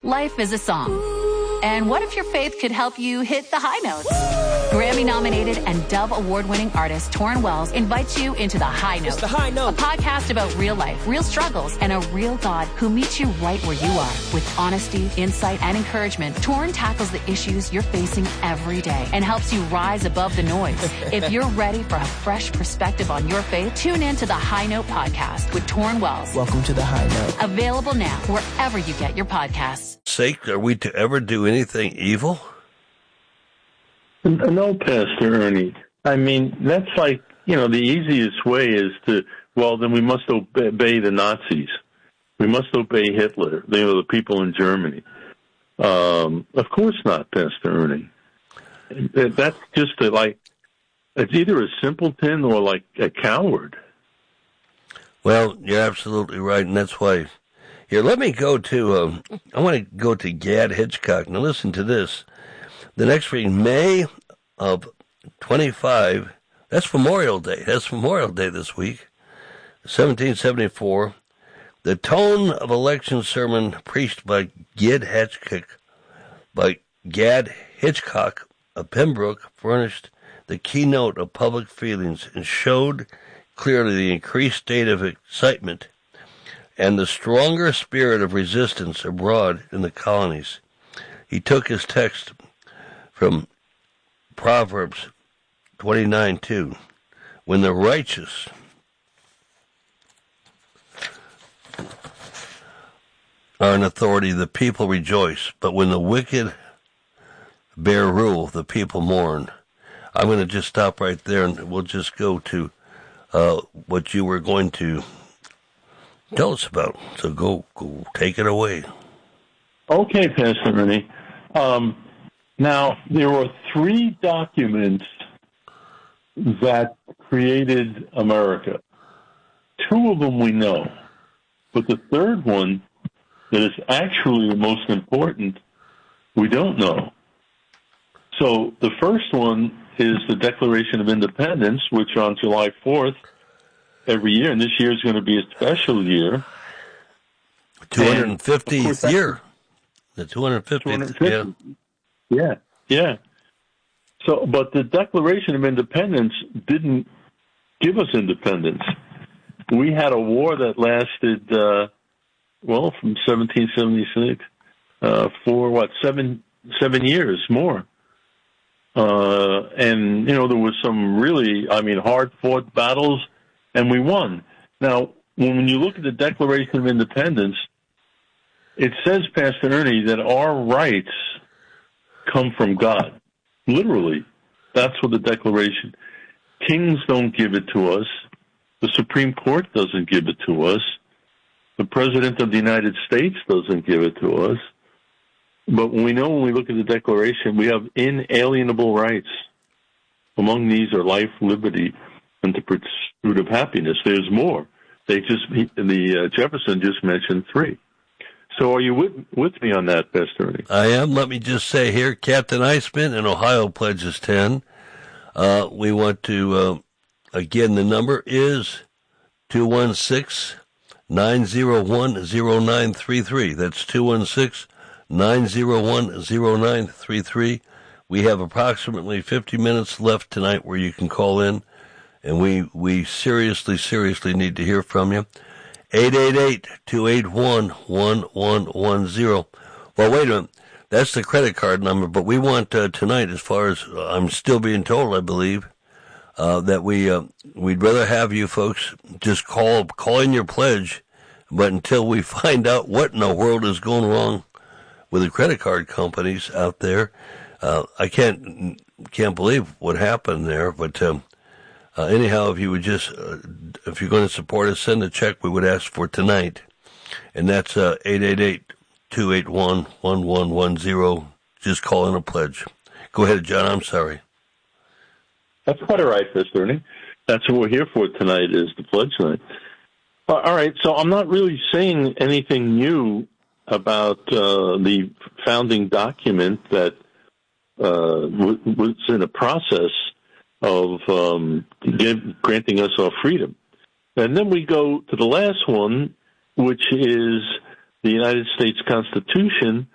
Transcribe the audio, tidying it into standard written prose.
Life is a song. And what if your faith could help you hit the high notes? Grammy-nominated and Dove Award-winning artist Torrin Wells invites you into The High Note. It's The High Note. A podcast about real life, real struggles, and a real God who meets you right where you are. With honesty, insight, and encouragement, Torrin tackles the issues you're facing every day and helps you rise above the noise. If you're ready for a fresh perspective on your faith, tune in to The High Note podcast with Torrin Wells. Welcome to The High Note. Available now wherever you get your podcasts. Sake, are we to ever do anything evil? No, Pastor Ernie. I mean, that's like, the easiest way is then we must obey the Nazis. We must obey Hitler, the people in Germany. Of course not, Pastor Ernie. That's just it's either a simpleton or like a coward. Well, you're absolutely right, and that's why. Here, let me go to, I want to go to Gad Hitchcock. Now listen to this. The next reading, May of 25, that's Memorial Day. That's Memorial Day this week, 1774. The tone of election sermon preached by Gad Hitchcock of Pembroke furnished the keynote of public feelings and showed clearly the increased state of excitement and the stronger spirit of resistance abroad in the colonies. He took his text from Proverbs 29:2. When the righteous are in authority, the people rejoice, but when the wicked bear rule, the people mourn. I'm going to just stop right there, and we'll just go to what you were going to tell us about. So go take it away. Okay, Pastor Ernie. Now, there were 3 documents that created America. 2 of them we know. But the third one, that is actually the most important, we don't know. So the first one is the Declaration of Independence, which on July 4th, every year, and this year is going to be a special year. 250th year. The 250th, yeah. So, but the Declaration of Independence didn't give us independence. We had a war that lasted, from 1776 for 7 years more. And, there was some really, hard-fought battles, and we won. Now, when you look at the Declaration of Independence, it says, Pastor Ernie, that our rights come from God. Literally. That's what the Declaration. Kings don't give it to us. The Supreme Court doesn't give it to us. The President of the United States doesn't give it to us. But when we look at the Declaration, we have inalienable rights. Among these are life, liberty, and the pursuit of happiness. There's more. Jefferson just mentioned 3. So are you with me on that, Pastor Ernie? I am. Let me just say here, Captain Iceman in Ohio pledges 10. We want to, again, the number is 216-901-0933. That's 216-901-0933. We have approximately 50 minutes left tonight where you can call in, and we seriously need to hear from you. 888-281-1110. Well, wait a minute. That's the credit card number, but we want tonight, as far as I'm still being told, I believe, that we'd rather have you folks just call in your pledge, but until we find out what in the world is going wrong with the credit card companies out there, I can't believe what happened there, but anyhow, if you would just, if you're going to support us, send a check we would ask for tonight. And that's 888-281-1110. Just call in a pledge. Go ahead, John. I'm sorry. That's quite all right, Pastor Ernie. That's what we're here for tonight, is the pledge night. All right, so I'm not really saying anything new about the founding document that was in a process of granting us our freedom. And then we go to the last one, which is the United States Constitution,